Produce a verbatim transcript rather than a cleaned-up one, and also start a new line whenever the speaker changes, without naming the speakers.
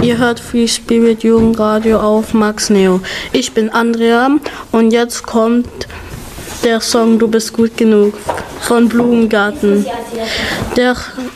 Ihr hört Free Spirit Jugendradio auf Max Neo. Ich bin Andrea und jetzt kommt der Song Du bist gut genug von Blumengarten. Der